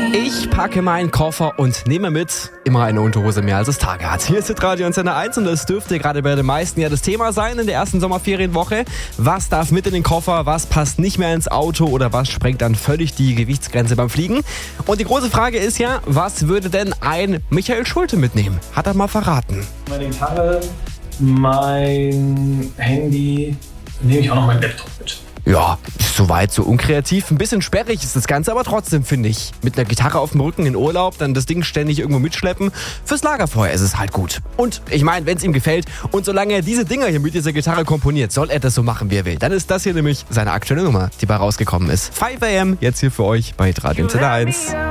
Ich packe meinen Koffer und nehme mit immer eine Unterhose mehr, als es Tage hat. Hier ist Radio Antenne 1 und das dürfte gerade bei den meisten ja das Thema sein in der ersten Sommerferienwoche. Was darf mit in den Koffer, was passt nicht mehr ins Auto oder was sprengt dann völlig die Gewichtsgrenze beim Fliegen? Und die große Frage ist ja, was würde denn ein Michael Schulte mitnehmen? Hat er mal verraten. Meine Gitarre, mein Handy, nehme ich auch noch meinen Laptop mit. Ja, soweit so unkreativ. Ein bisschen sperrig ist das Ganze, aber trotzdem finde ich. Mit einer Gitarre auf dem Rücken in Urlaub, dann das Ding ständig irgendwo mitschleppen. Fürs Lagerfeuer ist es halt gut. Und ich meine, wenn es ihm gefällt und solange er diese Dinger hier mit dieser Gitarre komponiert, soll er das so machen, wie er will. Dann ist das hier nämlich seine aktuelle Nummer, die bei rausgekommen ist. 5 AM, jetzt hier für euch bei Radio Antenne 1.